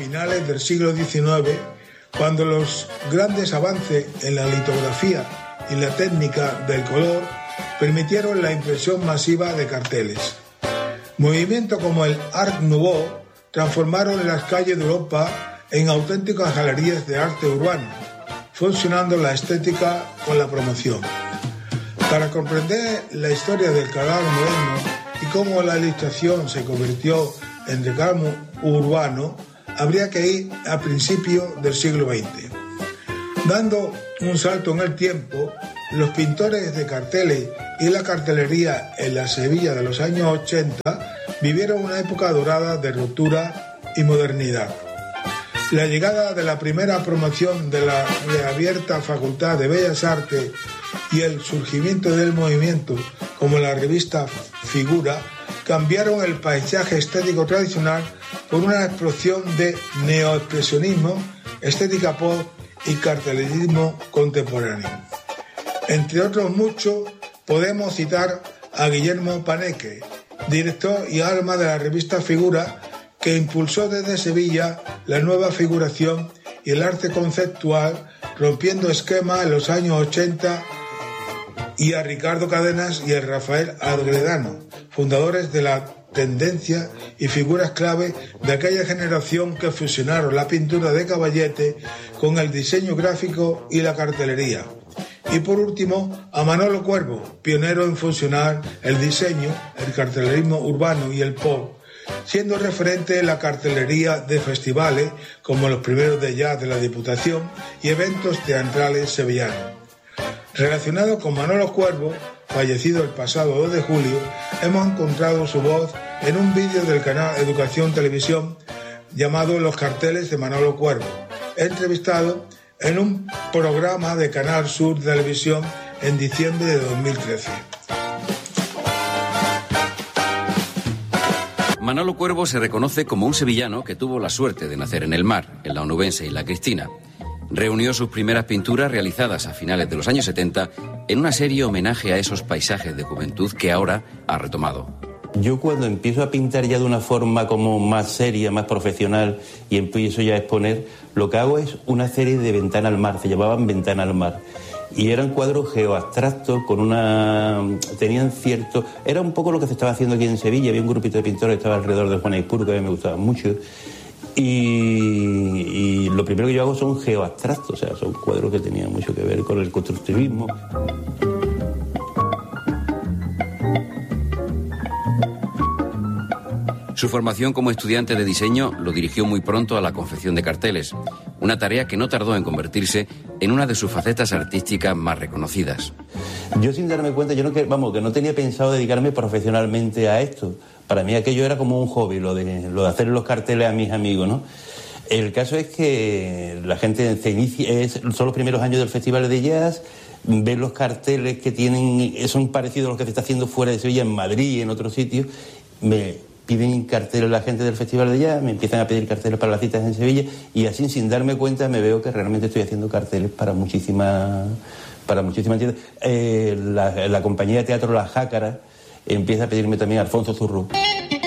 finales del siglo XIX, cuando los grandes avances en la litografía y la técnica del color permitieron la impresión masiva de carteles. Movimientos como el Art Nouveau transformaron las calles de Europa en auténticas galerías de arte urbano, fusionando la estética con la promoción. Para comprender la historia del canal moderno y cómo la ilustración se convirtió en reclamo urbano, habría que ir a principios del siglo XX. Dando un salto en el tiempo, los pintores de carteles y la cartelería en la Sevilla de los años 80 vivieron una época dorada de ruptura y modernidad. La llegada de la primera promoción de la reabierta Facultad de Bellas Artes y el surgimiento del movimiento, como la revista Figura, cambiaron el paisaje estético tradicional por una explosión de neoexpresionismo, estética pop y cartelerismo contemporáneo. Entre otros muchos, podemos citar a Guillermo Paneque, director y alma de la revista Figura, que impulsó desde Sevilla la nueva figuración y el arte conceptual, rompiendo esquemas en los años 80, y a Ricardo Cadenas y a Rafael Agredano, fundadores de la tendencia y figuras clave de aquella generación que fusionaron la pintura de caballete con el diseño gráfico y la cartelería. Y por último, a Manolo Cuervo, pionero en fusionar el diseño, el cartelerismo urbano y el pop, siendo referente en la cartelería de festivales como los primeros de jazz de la Diputación y eventos teatrales sevillanos. Relacionado con Manolo Cuervo, fallecido el pasado 2 de julio, hemos encontrado su voz en un vídeo del canal Educación Televisión llamado Los carteles de Manolo Cuervo, entrevistado en un programa de Canal Sur Televisión en diciembre de 2013. Manolo Cuervo se reconoce como un sevillano que tuvo la suerte de nacer en el Mar, en la Onubense y la Cristina. Reunió sus primeras pinturas realizadas a finales de los años 70 en una serie homenaje a esos paisajes de juventud que ahora ha retomado. Yo cuando empiezo a pintar ya de una forma como más seria, más profesional y empiezo ya a exponer, lo que hago es una serie de Ventana al Mar, se llamaban Ventana al Mar. Y eran cuadros geoabstractos con tenían cierto... Era un poco lo que se estaba haciendo aquí en Sevilla, había un grupito de pintores que estaba alrededor de Juan Aispuro que a mí me gustaba mucho. Y lo primero que yo hago son geoabstractos, o sea, son cuadros que tenían mucho que ver con el constructivismo. Su formación como estudiante de diseño lo dirigió muy pronto a la confección de carteles, una tarea que no tardó en convertirse en una de sus facetas artísticas más reconocidas. Yo sin darme cuenta, que no tenía pensado dedicarme profesionalmente a esto. Para mí aquello era como un hobby, lo de hacer los carteles a mis amigos, ¿no? El caso es que la gente se inicia, son los primeros años del Festival de Jazz, ven los carteles que son parecidos a los que se está haciendo fuera de Sevilla, en Madrid y en otros sitios, me piden carteles la gente del Festival de Jazz, me empiezan a pedir carteles para las citas en Sevilla y así sin darme cuenta me veo que realmente estoy haciendo carteles para muchísimas tiendas. La compañía de teatro La Jácara empieza a pedirme también a Alfonso Zurrú.